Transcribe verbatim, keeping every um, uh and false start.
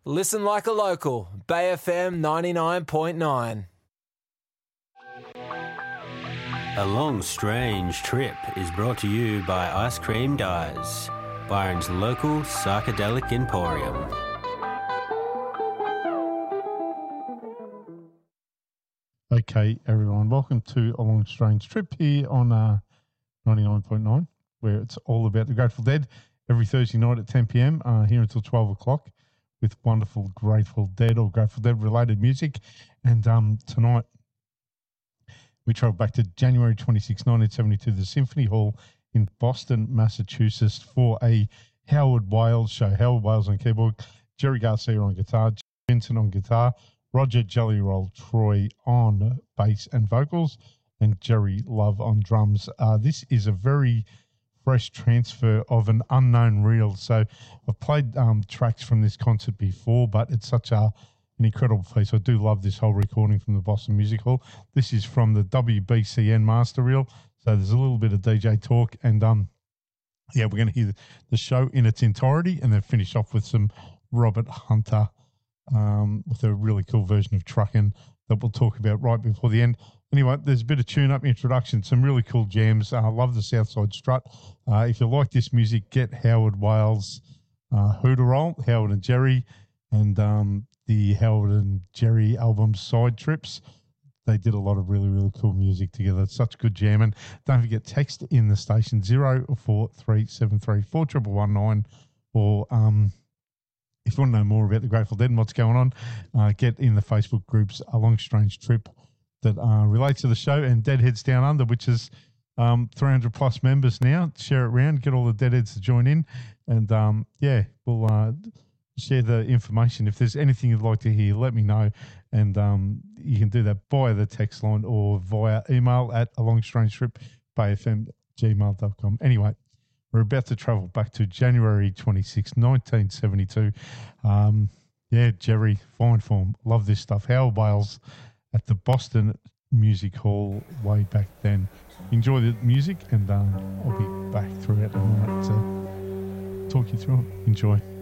Listen like a local. Bay F M ninety-nine point nine. A Long Strange Trip is brought to you by Ice Cream Dyes, Byron's local psychedelic emporium. Okay, everyone, welcome to A Long Strange Trip here on uh, ninety-nine point nine, where it's all about the Grateful Dead every Thursday night at ten p.m, uh, here until twelve o'clock with wonderful Grateful Dead or Grateful Dead related music. And um, tonight we travel back to January twenty-sixth, nineteen seventy-two, the Symphony Hall in Boston, Massachusetts for a Howard Wales show. Howard Wales on keyboard, Jerry Garcia on guitar, Vincent on guitar, Roger Jelly Roll Troy on bass and vocals, and Jerry Love on drums. Uh, this is a very fresh transfer of an unknown reel. So I've played um, tracks from this concert before, but it's such a an incredible piece. I do love this whole recording from the Boston Music Hall. This is from the W B C N master reel. So there's a little bit of D J talk, and um, yeah, we're going to hear the show in its entirety and then finish off with some Robert Hunter um, with a really cool version of Truckin' that we'll talk about right before the end. Anyway, there's a bit of tune-up introduction, some really cool jams. I uh, love the Southside Strut. Uh, if you like this music, get Howard Wales' uh, Hooter Roll, Howard and Jerry, and um, the Howard and Jerry album Side Trips. They did a lot of really, really cool music together. It's such good jamming. Don't forget, text in the station zero four three seven three four one one nine, or um, if you want to know more about the Grateful Dead and what's going on, uh, get in the Facebook groups A Long Strange Trip that uh, relates to the show, and Deadheads Down Under, which is um, three hundred plus members now. Share it around, get all the Deadheads to join in, and um, yeah, we'll uh, share the information. If there's anything you'd like to hear, let me know, and um, you can do that via the text line or via email at a long strange trip bay f m at gmail dot com. Anyway, we're about to travel back to January twenty-sixth, nineteen seventy-two. Um, yeah, Jerry, fine form. Love this stuff. Howard Wales at the Boston Music Hall way back then. Enjoy the music, and um, I'll be back throughout the night to talk you through it. Enjoy.